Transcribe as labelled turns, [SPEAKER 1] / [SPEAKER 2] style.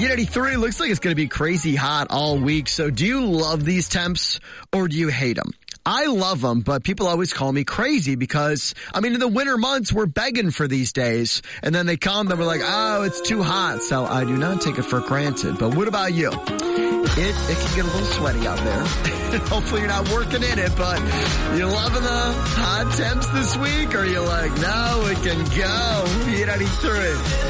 [SPEAKER 1] Heat 83 looks like it's going to be crazy hot all week. So do you love these temps or do you hate them? I love them, but people always call me crazy because, in the winter months, we're begging for these days. And then they come and we're like, oh, it's too hot. So I do not take it for granted. But what about you? It can get a little sweaty out there. Hopefully you're not working in it, but you loving the hot temps this week? Or are you like, no, it can go. Heat 83.